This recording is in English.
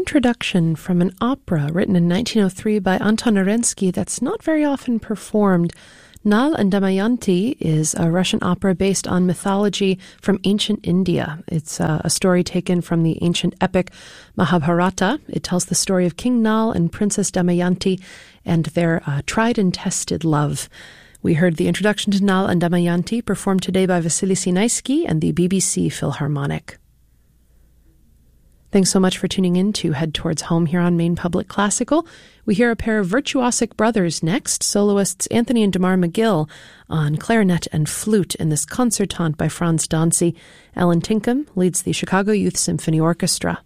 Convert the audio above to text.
introduction from an opera written in 1903 by Anton Arensky that's not very often performed. Nal and Damayanti is a Russian opera based on mythology from ancient India. It's a story taken from the ancient epic Mahabharata. It tells the story of King Nal and Princess Damayanti and their tried and tested love. We heard the introduction to Nal and Damayanti performed today by Vasily Sinaisky and the BBC Philharmonic. Thanks so much for tuning in to Head Towards Home here on Maine Public Classical. We hear a pair of virtuosic brothers next, soloists Anthony and Damar McGill on clarinet and flute in this concertante by Franz Dancy. Alan Tinkham leads the Chicago Youth Symphony Orchestra.